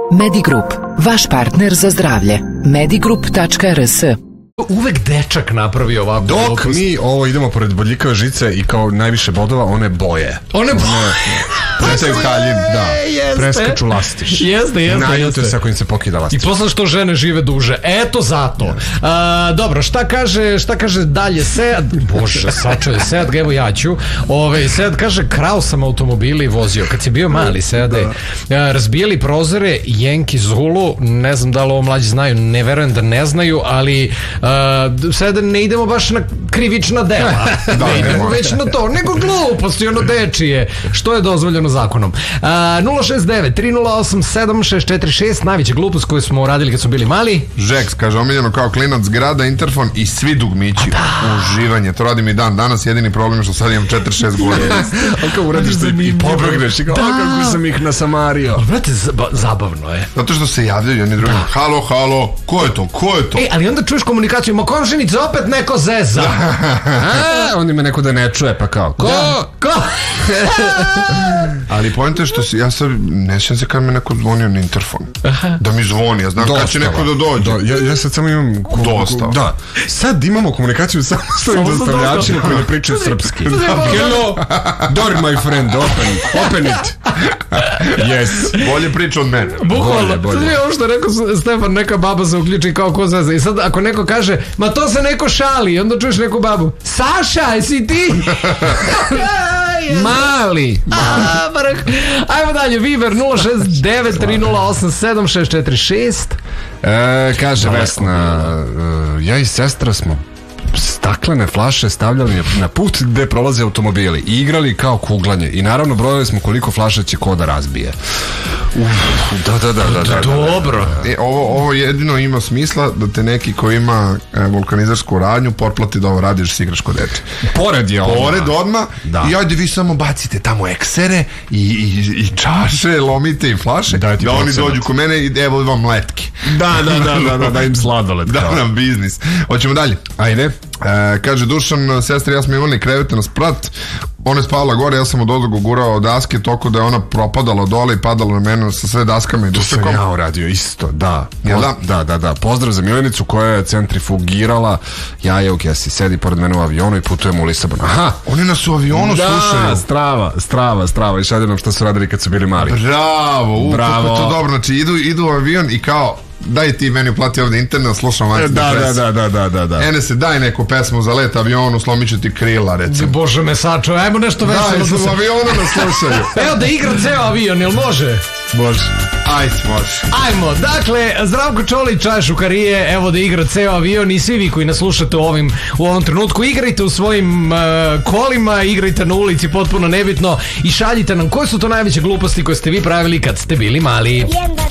Medigroup, vaš partner za zdravlje. Medigroup.rs. Uvek dečak napravi ovako. Dok mi ovo idemo pored bodljikave žice i kao najviše bodova, one boje. Presaju haljin, da. Preskaču lastiš. Jeste. Naljute se ako im se pokida lastiš. I posle što žene žive duže. Eto zato. Dobro, šta kaže dalje Sead? Bože, sačuvaj, Sead, evo ja ću. Sead kaže, krao sam automobili i vozio. Kad si bio mali, Seade, razbijali prozore, Jenki Zulu, ne znam da li ovo mlađi znaju, ne verujem da ne znaju, ali sada ne idemo baš na krivična dela. Ne idemo već na to, nego gluposti, ono dečije, što je dozvoljeno zakonom. 069-308-7646, najveća glupost koju smo radili kad smo bili mali. Žeks, kaže, omiljeno kao klinac, zgrada, interfon i svi dugmići. Uživanje, to radim i dan danas, jedini problem je što sad imam 4-6 godina. Ali kao uradiš da i pobegneš i kao, kako sam ih nasamario. Brate, zabavno je. Zato što se javljaju jedni drugim, halo, ko je to? Ali onda čuješ komunikaciju, ma komšinice, opet neko zeza. On ima neko da ne čuje, pa kao, ko? Ali pojenta je što ja sad ne sjećam se kad me neko zvonio na interfon. Da mi zvoni, ja znam kad će neko da dođe. Ja sad samo imam Dostava. Da. Sad imamo komunikaciju samo s ovim dostavljačima koji ne pričaju srpski. Hello, door my friend, open it. Yes. Bolje priča od mene. Bukvalno, to je ovo što je rekao Stefan, neka baba se uključi kao ko zeza. I sad ako neko kaže, ma to se neko šali, onda čuješ neku babu, Saša, jesi ti? Mali. Ajmo dalje, Viber 069-308-7646. Kaže Vesna, ja i sestra smo staklene flaše stavljali na put gde prolaze automobili i igrali kao kuglanje i naravno brojali smo koliko flaša će ko da razbije. Da. Dobro. Ovo jedino ima smisla da te neki ko ima vulkanizarsku radnju porplati da ovo radiš s igraš kod dete. Pored odmah. I ajde vi samo bacite tamo eksere i čaše, lomite i flaše da oni dođu kod mene i evo vam letke. Da im sladoled. Da nam biznis. Hoćemo dalje. Ajde. Kaže Dušan, sestra, ja smo imali krevete na sprat, ona je spavala gore, ja sam od odlogu gurao daske, toko da je ona propadala dole i padala na mene sa sve daskama i dušakom. To sam ja uradio isto, da. Da. Pozdrav za Milenicu koja je centrifugirala jaja u kesi, sedi pored mene u avionu i putujemo u Lisabon. Aha, oni nas u avionu slušaju. Strava i šalje nam što su radili kad su bili mali. Bravo. Kako to dobro, znači idu u avion i kao daj ti meni uplati ovdje internet, slušam vanjski pres. Da. Enese, daj neku pesmu za let avionu, slomit ću ti krila, recimo. Bože me sačuo, ajmo nešto veselo. Daj, u avionu nas slušaju. Evo da igra ceo avion, jel može? Može. Ajmo, dakle, Zdravko Čolić, čaja šukarije, evo da igra ceo avion i svi vi koji nas slušate u ovom trenutku, igrajte u svojim kolima, igrajte na ulici, potpuno nebitno i šaljite nam koje su to najveće gluposti koje ste vi pravili kad ste bili mali.